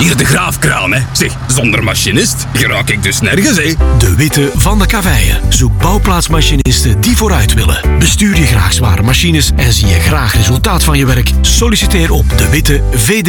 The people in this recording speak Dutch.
Hier de graafkraan, hè. Zeg, zonder machinist geraak ik dus nergens, hè. De Witte van de Kaveien. Zoek bouwplaatsmachinisten die vooruit willen. Bestuur je graag zware machines en zie je graag resultaat van je werk? Solliciteer op dewittevd.be.